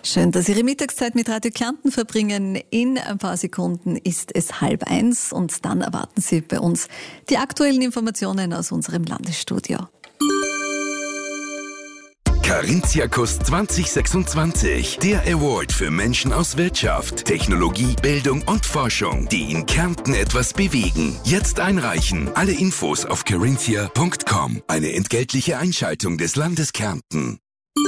Schön, dass Sie Ihre Mittagszeit mit Radio Kärnten verbringen. In ein paar Sekunden ist es 12:30 und dann erwarten Sie bei uns die aktuellen Informationen aus unserem Landesstudio. Carinthia-Kurs 2026, der Award für Menschen aus Wirtschaft, Technologie, Bildung und Forschung, die in Kärnten etwas bewegen. Jetzt einreichen. Alle Infos auf carinthia.com. Eine entgeltliche Einschaltung des Landes Kärnten.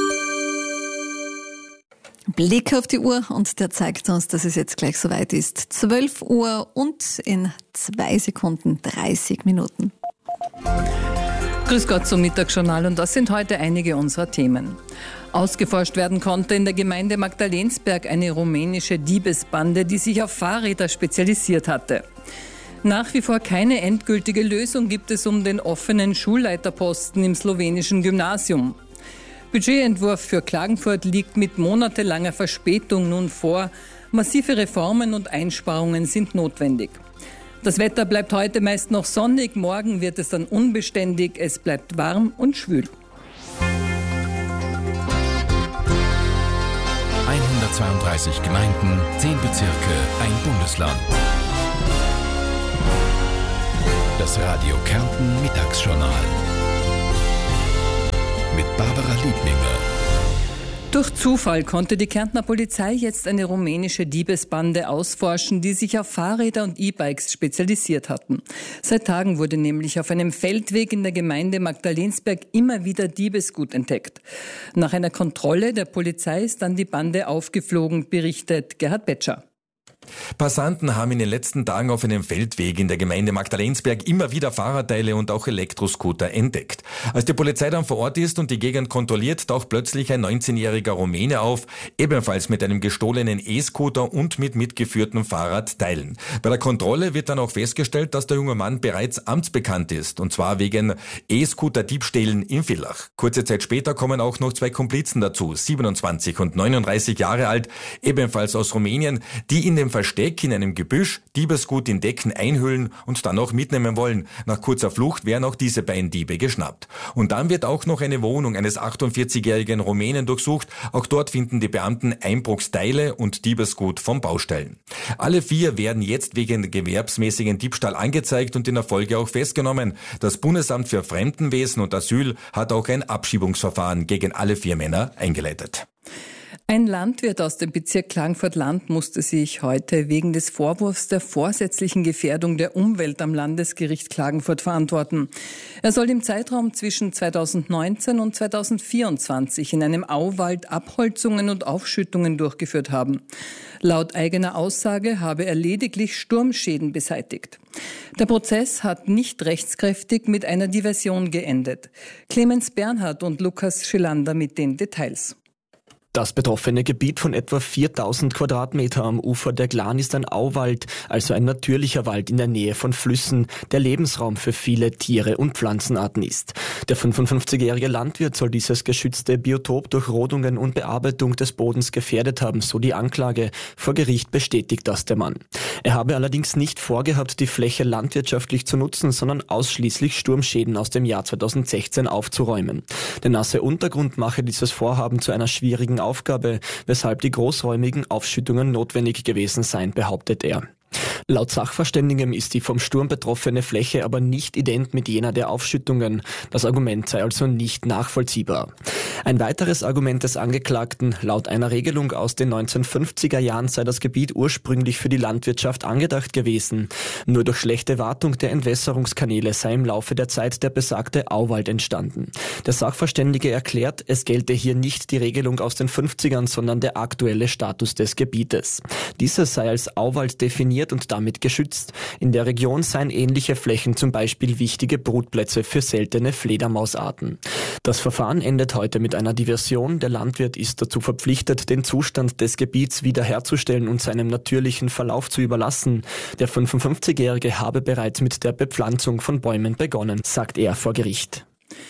Blick auf die Uhr und der zeigt uns, dass es jetzt gleich soweit ist. 12 Uhr und in 2 Sekunden 30 Minuten. Grüß Gott zum Mittagsjournal und das sind heute einige unserer Themen. Ausgeforscht werden konnte in der Gemeinde Magdalensberg eine rumänische Diebesbande, die sich auf Fahrräder spezialisiert hatte. Nach wie vor keine endgültige Lösung gibt es um den offenen Schulleiterposten im slowenischen Gymnasium. Budgetentwurf für Klagenfurt liegt mit monatelanger Verspätung nun vor. Massive Reformen und Einsparungen sind notwendig. Das Wetter bleibt heute meist noch sonnig, morgen wird es dann unbeständig, es bleibt warm und schwül. 132 Gemeinden, 10 Bezirke, ein Bundesland. Das Radio Kärnten Mittagsjournal mit Barbara Liebninger. Durch Zufall konnte die Kärntner Polizei jetzt eine rumänische Diebesbande ausforschen, die sich auf Fahrräder und E-Bikes spezialisiert hatten. Seit Tagen wurde nämlich auf einem Feldweg in der Gemeinde Magdalensberg immer wieder Diebesgut entdeckt. Nach einer Kontrolle der Polizei ist dann die Bande aufgeflogen, berichtet Gerhard Betscher. Passanten haben in den letzten Tagen auf einem Feldweg in der Gemeinde Magdalensberg immer wieder Fahrradteile und auch Elektroscooter entdeckt. Als die Polizei dann vor Ort ist und die Gegend kontrolliert, taucht plötzlich ein 19-jähriger Rumäne auf, ebenfalls mit einem gestohlenen E-Scooter und mit mitgeführten Fahrradteilen. Bei der Kontrolle wird dann auch festgestellt, dass der junge Mann bereits amtsbekannt ist, und zwar wegen E-Scooter-Diebstählen in Villach. Kurze Zeit später kommen auch noch 2 Komplizen dazu, 27 und 39 Jahre alt, ebenfalls aus Rumänien, die in dem Versteck in einem Gebüsch Diebesgut in Decken einhüllen und dann auch mitnehmen wollen. Nach kurzer Flucht werden auch diese beiden Diebe geschnappt. Und dann wird auch noch eine Wohnung eines 48-jährigen Rumänen durchsucht. Auch dort finden die Beamten Einbruchsteile und Diebesgut von Baustellen. Alle 4 werden jetzt wegen gewerbsmäßigen Diebstahl angezeigt und in der Folge auch festgenommen. Das Bundesamt für Fremdenwesen und Asyl hat auch ein Abschiebungsverfahren gegen alle 4 Männer eingeleitet. Ein Landwirt aus dem Bezirk Klagenfurt-Land musste sich heute wegen des Vorwurfs der vorsätzlichen Gefährdung der Umwelt am Landesgericht Klagenfurt verantworten. Er soll im Zeitraum zwischen 2019 und 2024 in einem Auwald Abholzungen und Aufschüttungen durchgeführt haben. Laut eigener Aussage habe er lediglich Sturmschäden beseitigt. Der Prozess hat nicht rechtskräftig mit einer Diversion geendet. Clemens Bernhard und Lukas Schillander mit den Details. Das betroffene Gebiet von etwa 4000 Quadratmeter am Ufer der Glan ist ein Auwald, also ein natürlicher Wald in der Nähe von Flüssen, der Lebensraum für viele Tiere und Pflanzenarten ist. Der 55-jährige Landwirt soll dieses geschützte Biotop durch Rodungen und Bearbeitung des Bodens gefährdet haben, so die Anklage. Vor Gericht bestätigt das der Mann. Er habe allerdings nicht vorgehabt, die Fläche landwirtschaftlich zu nutzen, sondern ausschließlich Sturmschäden aus dem Jahr 2016 aufzuräumen. Der nasse Untergrund mache dieses Vorhaben zu einer schwierigen Aufgabe, weshalb die großräumigen Aufschüttungen notwendig gewesen seien, behauptet er. Laut Sachverständigem ist die vom Sturm betroffene Fläche aber nicht ident mit jener der Aufschüttungen. Das Argument sei also nicht nachvollziehbar. Ein weiteres Argument des Angeklagten: Laut einer Regelung aus den 1950er Jahren sei das Gebiet ursprünglich für die Landwirtschaft angedacht gewesen. Nur durch schlechte Wartung der Entwässerungskanäle sei im Laufe der Zeit der besagte Auwald entstanden. Der Sachverständige erklärt, es gelte hier nicht die Regelung aus den 50ern, sondern der aktuelle Status des Gebietes. Dieses sei als Auwald definiert und damit geschützt. In der Region seien ähnliche Flächen zum Beispiel wichtige Brutplätze für seltene Fledermausarten. Das Verfahren endet heute mit einer Diversion. Der Landwirt ist dazu verpflichtet, den Zustand des Gebiets wiederherzustellen und seinem natürlichen Verlauf zu überlassen. Der 55-Jährige habe bereits mit der Bepflanzung von Bäumen begonnen, sagt er vor Gericht.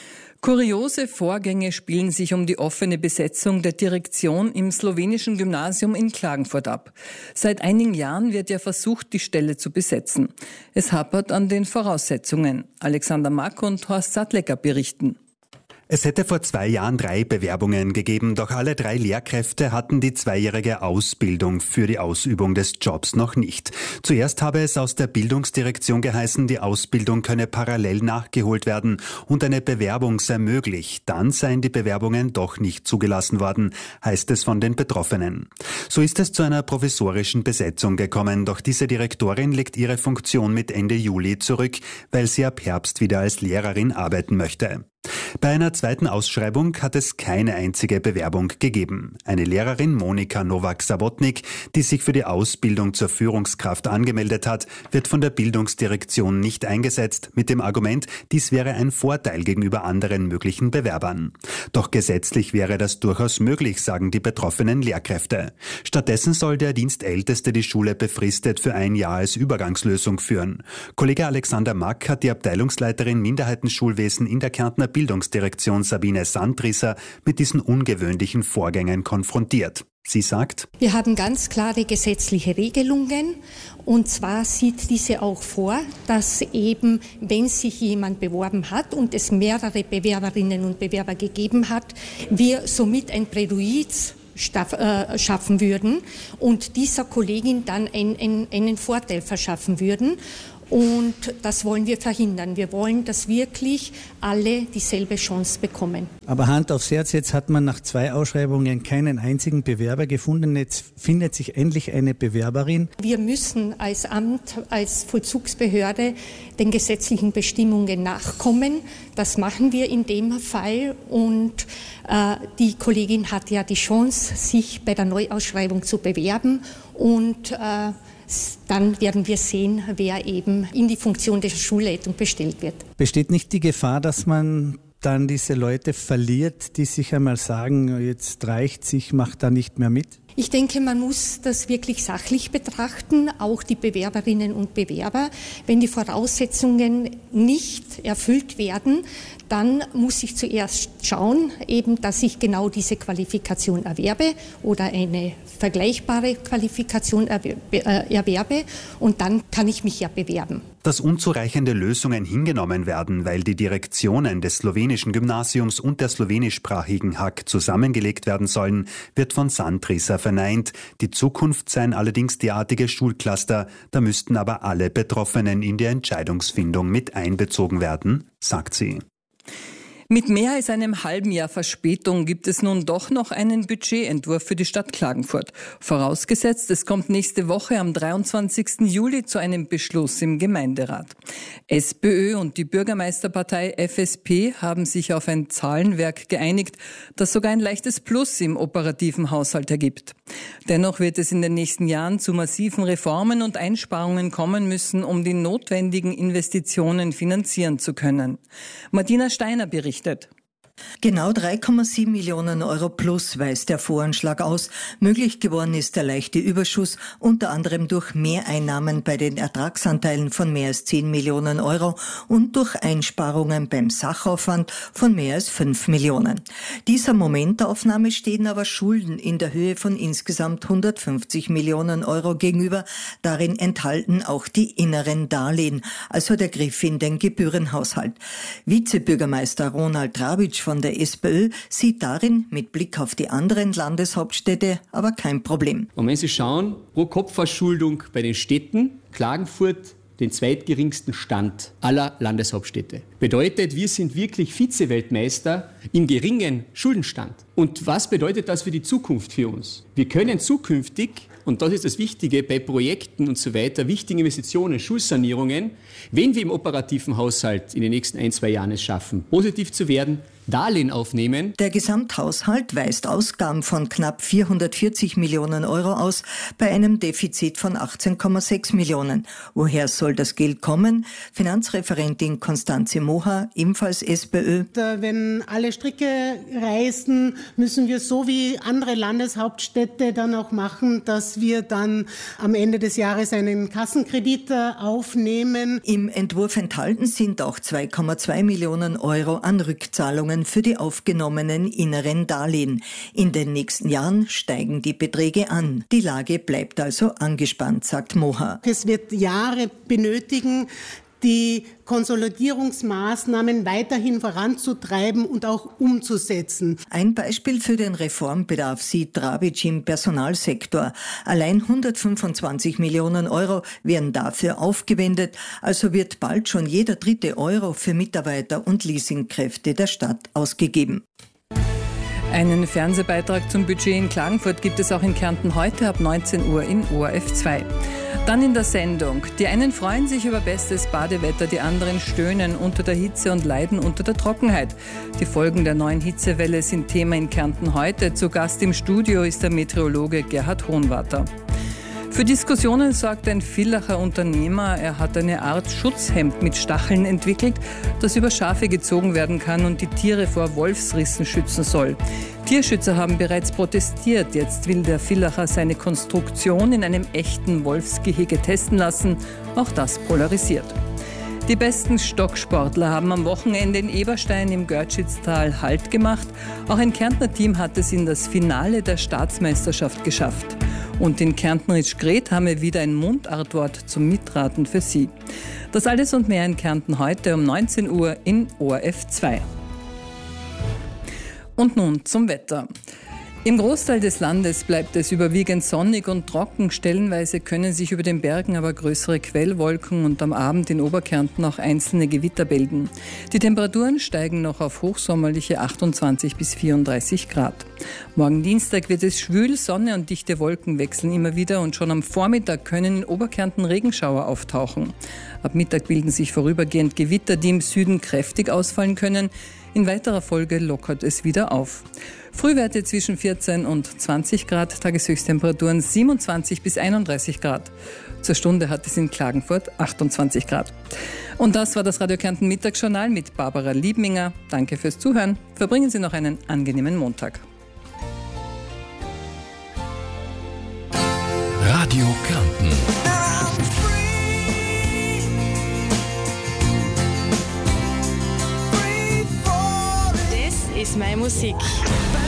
Kuriose Vorgänge spielen sich um die offene Besetzung der Direktion im slowenischen Gymnasium in Klagenfurt ab. Seit einigen Jahren wird ja versucht, die Stelle zu besetzen. Es hapert an den Voraussetzungen. Alexander Mack und Horst Sattlecker berichten. Es hätte vor 2 Jahren 3 Bewerbungen gegeben, doch alle 3 Lehrkräfte hatten die 2-jährige Ausbildung für die Ausübung des Jobs noch nicht. Zuerst habe es aus der Bildungsdirektion geheißen, die Ausbildung könne parallel nachgeholt werden und eine Bewerbung sei möglich. Dann seien die Bewerbungen doch nicht zugelassen worden, heißt es von den Betroffenen. So ist es zu einer provisorischen Besetzung gekommen, doch diese Direktorin legt ihre Funktion mit Ende Juli zurück, weil sie ab Herbst wieder als Lehrerin arbeiten möchte. Bei einer zweiten Ausschreibung hat es keine einzige Bewerbung gegeben. Eine Lehrerin, Monika Nowak-Sabotnik, die sich für die Ausbildung zur Führungskraft angemeldet hat, wird von der Bildungsdirektion nicht eingesetzt, mit dem Argument, dies wäre ein Vorteil gegenüber anderen möglichen Bewerbern. Doch gesetzlich wäre das durchaus möglich, sagen die betroffenen Lehrkräfte. Stattdessen soll der Dienstälteste die Schule befristet für 1 Jahr als Übergangslösung führen. Kollege Alexander Mack hat die Abteilungsleiterin Minderheitenschulwesen in der Kärntner Bildungsdirektion Sabine Sandrisser mit diesen ungewöhnlichen Vorgängen konfrontiert. Sie sagt: Wir haben ganz klare gesetzliche Regelungen, und zwar sieht diese auch vor, dass eben, wenn sich jemand beworben hat und es mehrere Bewerberinnen und Bewerber gegeben hat, wir somit ein Präjudiz schaffen würden und dieser Kollegin dann einen Vorteil verschaffen würden. Und das wollen wir verhindern. Wir wollen, dass wirklich alle dieselbe Chance bekommen. Aber Hand aufs Herz, jetzt hat man nach 2 Ausschreibungen keinen einzigen Bewerber gefunden. Jetzt findet sich endlich eine Bewerberin. Wir müssen als Amt, als Vollzugsbehörde den gesetzlichen Bestimmungen nachkommen. Das machen wir in dem Fall. Und die Kollegin hat ja die Chance, sich bei der Neuausschreibung zu bewerben. Und dann werden wir sehen, wer eben in die Funktion der Schulleitung bestellt wird. Besteht nicht die Gefahr, dass man dann diese Leute verliert, die sich einmal sagen, jetzt reicht's, ich mache da nicht mehr mit? Ich denke, man muss das wirklich sachlich betrachten, auch die Bewerberinnen und Bewerber. Wenn die Voraussetzungen nicht erfüllt werden, dann muss ich zuerst schauen, eben, dass ich genau diese Qualifikation erwerbe oder eine vergleichbare Qualifikation erwerbe, und dann kann ich mich ja bewerben. Dass unzureichende Lösungen hingenommen werden, weil die Direktionen des slowenischen Gymnasiums und der slowenischsprachigen HAK zusammengelegt werden sollen, wird von Sandrisser verneint. Die Zukunft seien allerdings derartige Schulcluster, da müssten aber alle Betroffenen in die Entscheidungsfindung mit einbezogen werden, sagt sie. Mit mehr als einem halben Jahr Verspätung gibt es nun doch noch einen Budgetentwurf für die Stadt Klagenfurt. Vorausgesetzt, es kommt nächste Woche am 23. Juli zu einem Beschluss im Gemeinderat. SPÖ und die Bürgermeisterpartei FSP haben sich auf ein Zahlenwerk geeinigt, das sogar ein leichtes Plus im operativen Haushalt ergibt. Dennoch wird es in den nächsten Jahren zu massiven Reformen und Einsparungen kommen müssen, um die notwendigen Investitionen finanzieren zu können. Martina Steiner berichtet. Genau 3,7 Millionen Euro plus weist der Voranschlag aus. Möglich geworden ist der leichte Überschuss, unter anderem durch Mehreinnahmen bei den Ertragsanteilen von mehr als 10 Millionen Euro und durch Einsparungen beim Sachaufwand von mehr als 5 Millionen. Dieser Momentaufnahme stehen aber Schulden in der Höhe von insgesamt 150 Millionen Euro gegenüber. Darin enthalten auch die inneren Darlehen, also der Griff in den Gebührenhaushalt. Vizebürgermeister Ronald Rabitsch von der SPÖ sieht darin mit Blick auf die anderen Landeshauptstädte aber kein Problem. Und wenn Sie schauen, pro Kopfverschuldung bei den Städten, Klagenfurt den zweitgeringsten Stand aller Landeshauptstädte. Bedeutet, wir sind wirklich Vize-Weltmeister im geringen Schuldenstand. Und was bedeutet das für die Zukunft für uns? Wir können zukünftig, und das ist das Wichtige bei Projekten und so weiter, wichtigen Investitionen, Schulsanierungen, wenn wir im operativen Haushalt in den nächsten 1-2 Jahren es schaffen, positiv zu werden, Darlehen aufnehmen. Der Gesamthaushalt weist Ausgaben von knapp 440 Millionen Euro aus, bei einem Defizit von 18,6 Millionen. Woher soll das Geld kommen? Finanzreferentin Konstanze Moha, ebenfalls SPÖ. Wenn alle Stricke reißen, müssen wir so wie andere Landeshauptstädte dann auch machen, dass wir dann am Ende des Jahres einen Kassenkredit aufnehmen. Im Entwurf enthalten sind auch 2,2 Millionen Euro an Rückzahlungen für die aufgenommenen inneren Darlehen. In den nächsten Jahren steigen die Beträge an. Die Lage bleibt also angespannt, sagt Moha. Es wird Jahre benötigen, die Konsolidierungsmaßnahmen weiterhin voranzutreiben und auch umzusetzen. Ein Beispiel für den Reformbedarf sieht Drabic im Personalsektor. Allein 125 Millionen Euro werden dafür aufgewendet, also wird bald schon jeder 3. Euro für Mitarbeiter und Leasingkräfte der Stadt ausgegeben. Einen Fernsehbeitrag zum Budget in Klagenfurt gibt es auch in Kärnten heute ab 19 Uhr in ORF 2. Dann in der Sendung. Die einen freuen sich über bestes Badewetter, die anderen stöhnen unter der Hitze und leiden unter der Trockenheit. Die Folgen der neuen Hitzewelle sind Thema in Kärnten heute. Zu Gast im Studio ist der Meteorologe Gerhard Hohenwarter. Für Diskussionen sorgt ein Villacher Unternehmer. Er hat eine Art Schutzhemd mit Stacheln entwickelt, das über Schafe gezogen werden kann und die Tiere vor Wolfsrissen schützen soll. Tierschützer haben bereits protestiert. Jetzt will der Villacher seine Konstruktion in einem echten Wolfsgehege testen lassen. Auch das polarisiert. Die besten Stocksportler haben am Wochenende in Eberstein im Görtschitztal Halt gemacht. Auch ein Kärntner Team hat es in das Finale der Staatsmeisterschaft geschafft. Und in Kärnten-Ritschgret haben wir wieder ein Mundartwort zum Mitraten für Sie. Das alles und mehr in Kärnten heute um 19 Uhr in ORF 2. Und nun zum Wetter. Im Großteil des Landes bleibt es überwiegend sonnig und trocken. Stellenweise können sich über den Bergen aber größere Quellwolken und am Abend in Oberkärnten auch einzelne Gewitter bilden. Die Temperaturen steigen noch auf hochsommerliche 28 bis 34 Grad. Morgen Dienstag wird es schwül, Sonne und dichte Wolken wechseln immer wieder und schon am Vormittag können in Oberkärnten Regenschauer auftauchen. Ab Mittag bilden sich vorübergehend Gewitter, die im Süden kräftig ausfallen können. In weiterer Folge lockert es wieder auf. Frühwerte zwischen 14 und 20 Grad, Tageshöchsttemperaturen 27 bis 31 Grad. Zur Stunde hat es in Klagenfurt 28 Grad. Und das war das Radio Kärnten Mittagsjournal mit Barbara Liebminger. Danke fürs Zuhören. Verbringen Sie noch einen angenehmen Montag. Radio Kärnten. Das ist meine Musik.